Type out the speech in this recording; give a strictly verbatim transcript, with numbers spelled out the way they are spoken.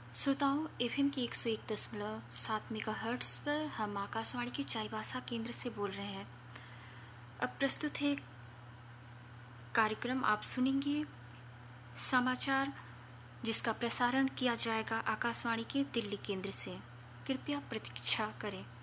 श्रोताओं, एफएम की एक सौ एक दशमलव सात मेगा हर्ट्स पर हम आकाशवाणी के चाईबासा केंद्र से बोल रहे हैं। अब प्रस्तुत है कार्यक्रम, आप सुनेंगे समाचार जिसका प्रसारण किया जाएगा आकाशवाणी के दिल्ली केंद्र से। कृपया प्रतीक्षा करें।